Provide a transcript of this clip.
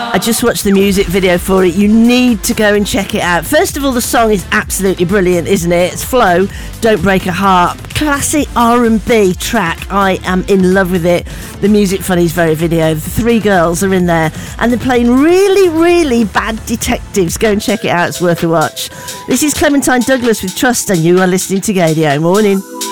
I just watched the music video for it. You need to go and check it out. First of all, the song is absolutely brilliant, isn't it? It's Flo, Don't Break a Heart. Classic R&B track. I am in love with it. The Music Funnies very video. The three girls are in there and they're playing really, really bad detectives. Go and check it out. It's worth a watch. This is Clementine Douglas with Trust and you are listening to Gaydio. Morning.